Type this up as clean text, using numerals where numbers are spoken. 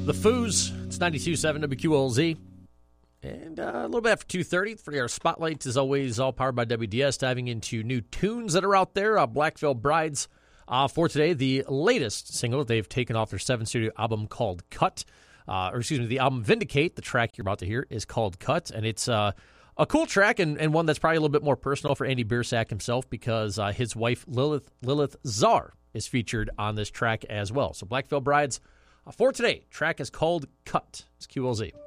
The Foos, it's 92.7 WQLZ. And a little bit after 2:30 for our spotlight, as always, all powered by WDS, diving into new tunes that are out there. Black Veil Brides for today, the latest single that they've taken off their 7th studio album called Cut. The album Vindicate. The track you're about to hear is called Cut, and it's a cool track and one that's probably a little bit more personal for Andy Biersack himself because his wife Lilith Czar is featured on this track as well. So Black Veil Brides for today. Track is called Cut. It's QLZ.